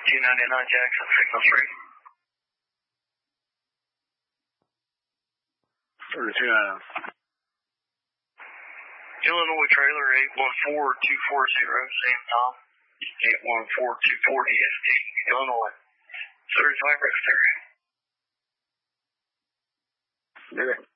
299 Jackson, signal 3. 299. Illinois trailer 814240, Sam Tom. 814240 ST, Illinois. Certified register. Okay.